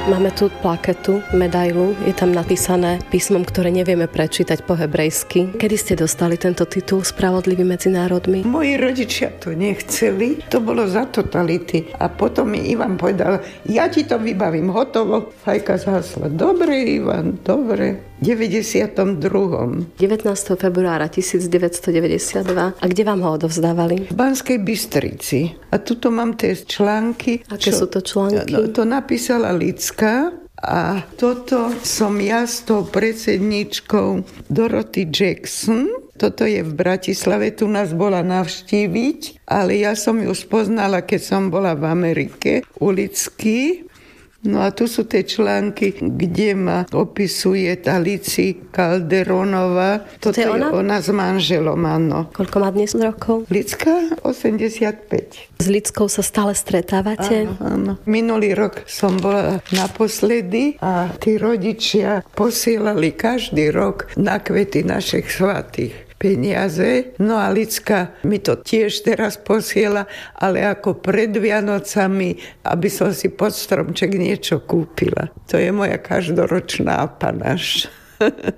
Máme tu plaketu, medailu, je tam napísané písmom, ktoré nevieme prečítať po hebrejsky. Kedy ste dostali tento titul Spravodlivý medzi národmi? Moji rodičia to nechceli, to bolo za totality. A potom mi Ivan povedal, ja ti to vybavím, hotovo. Fajka zhasla, dobre Ivan, dobre. 92. 19. februára 1992. A kde vám ho odovzdávali? V Banskej Bystrici. A tuto mám tie články. Aké sú to články? To napísala Licka. A toto som ja s tou predsedničkou Dorothy Jackson. Toto je v Bratislave, tu nás bola navštíviť, ale ja som ju spoznala, keď som bola v Amerike u Licky. No a tu sú tie články, kde ma opisuje tá Lici Calderonová. Toto je ona s manželom, áno. Koľko má dnes rokov? Licka 85. S Lickou sa stále stretávate? Áno. Minulý rok som bola naposledy a tí rodičia posielali každý rok na kvety našich svatých peniaze. No a Licka mi to tiež teraz posiela, ale ako pred Vianocami, aby som si pod stromček niečo kúpila. To je moja každoročná apanáž.